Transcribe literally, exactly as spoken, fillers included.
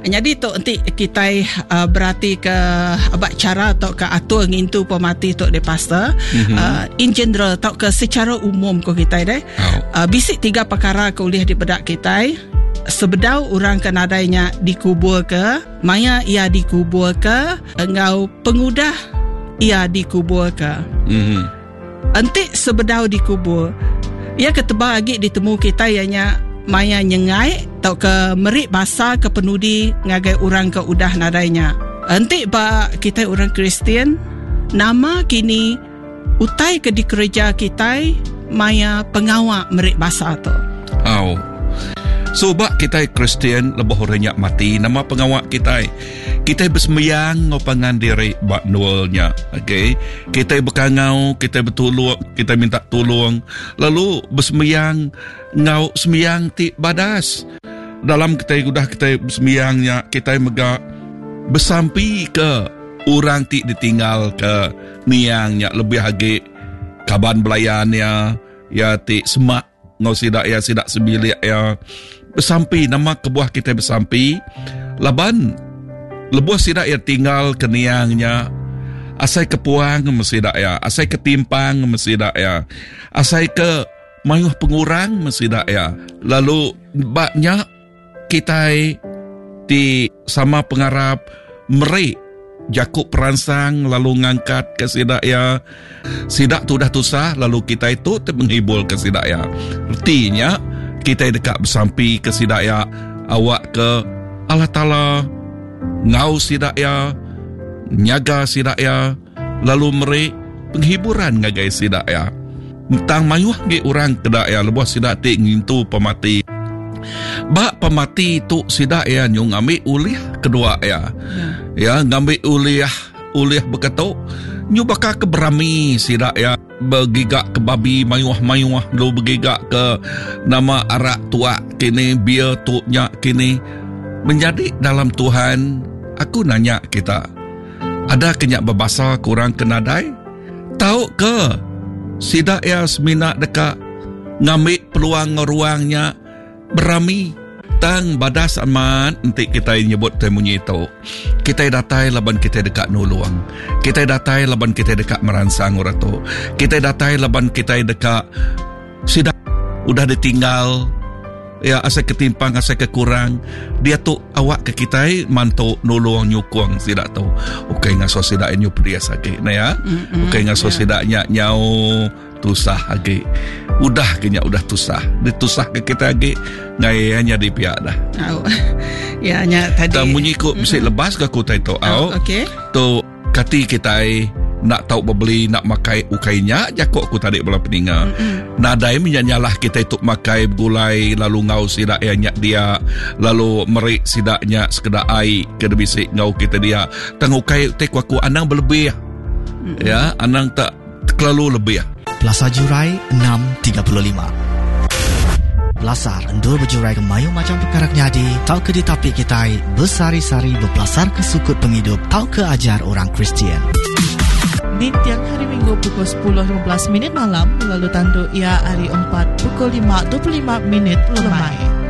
Jadi tok nanti kita uh, berarti ke abak cara atau ke atur ngintu pemati tok de pastor mm-hmm. uh, in general atau ke secara umum ko kita deh. Oh. Uh, bisik tiga perkara kuliah di bedak kita. Sebedau orang Kanadanya dikubur ke, maya ia dikubur ke, engau pengudah ia dikubur ke. Mm-hmm. Entik sebedau dikubur. Ia ketebal lagi ditemu kita ianya maya nyengai atau ke merik basa ke penudi ngagai orang ke udah nadainya. Entik ba kita orang Kristian nama kini utai ke di gereja kita maya pengawak merik basa tu. Oh. So bak kita Kristian lebih renyak mati nama pengawak kita. Kita bersemayang ngopangan diri bak nualnya. Okay? Kita berkangau, kita bertolong, kita minta tolong. Lalu bersemayang ngau semayang ti badas. Dalam kita udah kita bersemayangnya, kita megak bersampi ke orang ti ditinggal ke niangnya lebih hagi kaban belayannya ya ti semak ngau sidak ya sidak sebilik ya bersampi nama kebuah kita bersampi laban lebuh sidak ya tinggal ke niangnya asai kepuang mesidak ya asai ketimpang mesidak ya asai ke mayuh pengurang mesidak ya lalu baknya kita di sama pengarap merik jakuk peransang lalu ngangkat ke sidak ya sidak tu dah tusah lalu kita itu menghibur ke sidak ya artinya kita dekat bersampi ke sidak ya awak ke Allah Ta'ala ngau sidak ya nyaga sidak ya lalu merik penghiburan ngagai sidak ya tang mayuh ge orang kedak ya lebuh sidak ti ngintu pemati bak pemati tu sidak ya nyung ambil uliah kedua ya ya, ya ngambil uliah uliah berkatuk nyu bakal ke berami sidak ya bergigak ke babi mayuah-mayuah lu bergigak ke nama arak tua kini biar tuknya kini menjadi dalam Tuhan. Aku nanya kita ada kenyak berbasa kurang kenadai tahu ke sidak ya seminat dekat ngambil peluang ruangnya berami tang badas aman nanti kita nyebut temunya itu kita datai laban kita dekat nuluang kita datai laban kita dekat meransang uratu kita datai laban kita dekat sidak udah ditinggal ya asal ketimpang asal kekurang dia tu awak ke kita mantu nuluang nyukung sidak tu okay ngaso sidak nyu prias lagi nah ya okay ngaso sidaknya nyau tusah lagi udah kenya udah tusah ditusah ke kita lagi ngayanya di pihak dah oh. ya nya tadi tamu nyiko mm-hmm. bisa lebas ke kutai tu oh, okey tu kati kita nak tahu beli nak makai ukainya jakok aku tadi bola peninga mm-hmm. nadai menyanyalah kita itu makai gulai lalu ngau sidak ya nyak dia lalu merik sidaknya sekedar ai ke bisik ngau kita dia tangukai tek aku anang berlebih mm-hmm. ya anang tak terlalu lebih. Plaza Jurai enam tiga puluh lima. Belasar endur berjurai ke mayu macam perkara nyadi. Tau ke di tapi kita bersari-sari berpelasar ke sukut penghidup. Tau ke ajar orang Kristian. Di tiang hari Minggu pukul sepuluh lima belas minit malam. Lalu tandu ia hari empat pukul lima dua puluh lima minit lemai.